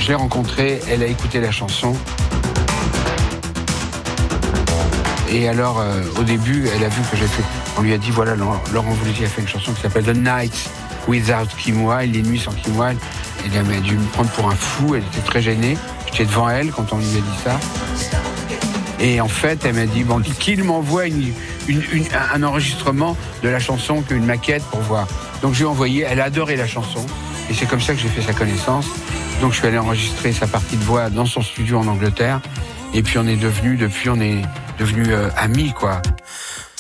je l'ai rencontrée, elle a écouté la chanson. Et alors, au début, elle a vu que j'ai fait... On lui a dit, voilà, Laurent Voulzy a fait une chanson qui s'appelle The Nights Without Kim Wilde, les nuits sans Kim Wilde. Elle a dû me prendre pour un fou, elle était très gênée. J'étais devant elle quand on lui a dit ça. Et en fait, elle m'a dit, bon, qu'il m'envoie un enregistrement de la chanson, une maquette pour voir. Donc je lui ai envoyé, elle a adoré la chanson. Et c'est comme ça que j'ai fait sa connaissance. Donc je suis allé enregistrer sa partie de voix dans son studio en Angleterre. Et puis depuis on est devenus amis, quoi.